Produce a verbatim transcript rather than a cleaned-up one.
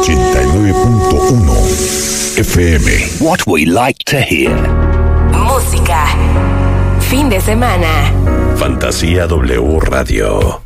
ochenta y nueve punto uno F M. What we like to hear. Música. Fin de semana. Fantasía W Radio.